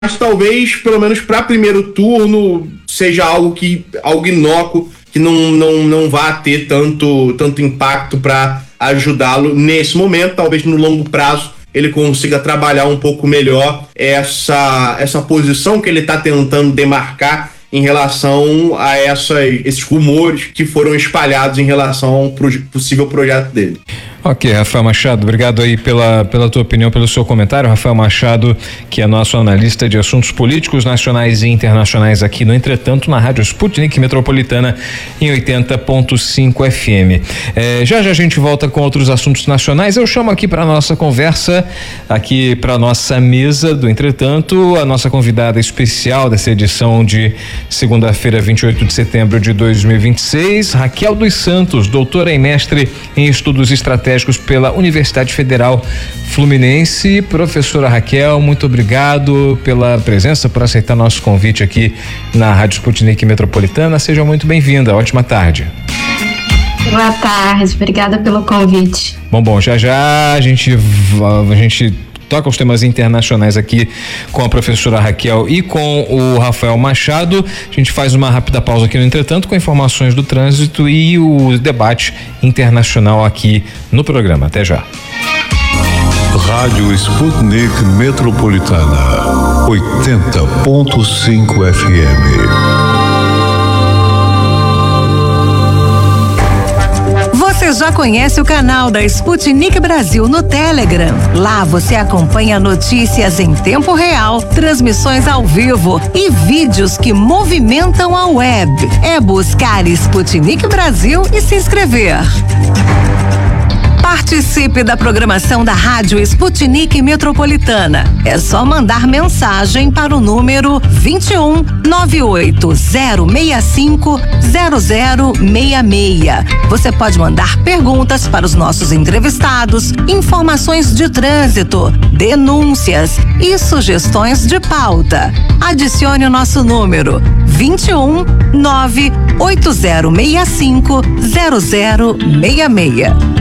talvez, pelo menos para primeiro turno, seja algo inócuo, que não vá ter tanto impacto para ajudá-lo nesse momento. Talvez no longo prazo ele consiga trabalhar um pouco melhor essa posição que ele está tentando demarcar em relação a esses rumores que foram espalhados em relação ao possível projeto dele. Ok, Rafael Machado, obrigado aí pela tua opinião, pelo seu comentário. Rafael Machado, que é nosso analista de assuntos políticos nacionais e internacionais aqui no Entretanto, na Rádio Sputnik Metropolitana em 80.5 FM. Já a gente volta com outros assuntos nacionais. Eu chamo aqui para nossa conversa, aqui para nossa mesa do Entretanto, a nossa convidada especial dessa edição de segunda-feira, 28 de setembro de 2026, Raquel dos Santos, doutora e mestre em estudos estratégicos pela Universidade Federal Fluminense. Professora Raquel, muito obrigado pela presença, por aceitar nosso convite aqui na Rádio Sputnik Metropolitana. Seja muito bem-vinda, ótima tarde. Boa tarde, obrigada pelo convite. Bom, já a gente toca os temas internacionais aqui com a professora Raquel e com o Rafael Machado. A gente faz uma rápida pausa aqui no Entretanto com informações do trânsito e o debate internacional aqui no programa. Até já. Rádio Sputnik Metropolitana 80.5 FM. Você já conhece o canal da Sputnik Brasil no Telegram? Lá você acompanha notícias em tempo real, transmissões ao vivo e vídeos que movimentam a web. É buscar Sputnik Brasil e se inscrever. Participe da programação da Rádio Sputnik Metropolitana. É só mandar mensagem para o número 21 98065 0066. Você pode mandar perguntas para os nossos entrevistados, informações de trânsito, denúncias e sugestões de pauta. Adicione o nosso número 21 98065 0066.